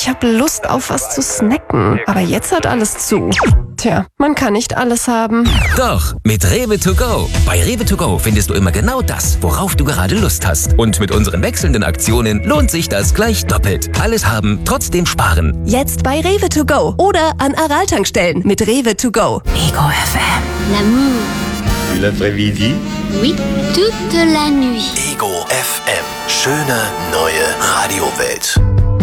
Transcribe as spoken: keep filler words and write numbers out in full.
Ich habe Lust auf was zu snacken. Aber jetzt hat alles zu. Tja, man kann nicht alles haben. Doch, mit Rewe to go. Bei Rewe to go findest du immer genau das, worauf du gerade Lust hast. Und mit unseren wechselnden Aktionen lohnt sich das gleich doppelt. Alles haben, trotzdem sparen. Jetzt bei Rewe to go oder an Aral-Tankstellen mit Rewe to go. Ego F M. L'amour. Et l'après-midi? Oui, toute la nuit. Ego F M. Schöne neue Radiowelt.